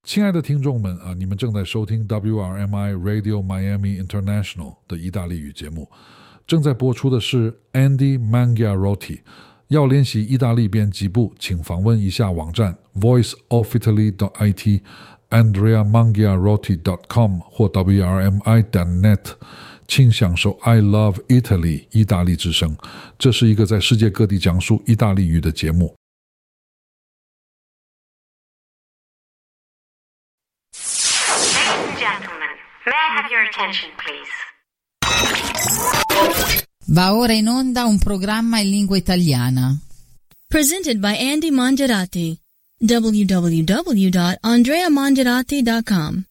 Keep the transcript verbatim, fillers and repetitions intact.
亲爱的听众们啊，你们正在收听 W R M I Radio Miami International 的意大利语节目，正在播出的是 Andy Mangiarotti。要练习意大利编辑部，请访问一下网站 voice of italy dot I T andrea mangiarotti dot com 或 W R M I dot net， 请享受 I Love Italy 意大利之声。这是一个在世界各地讲述意大利语的节目。 May I have your attention, please? Va ora in onda un programma in lingua italiana. Presented by Andy Mangiarotti. w w w dot andrea mangiarotti dot com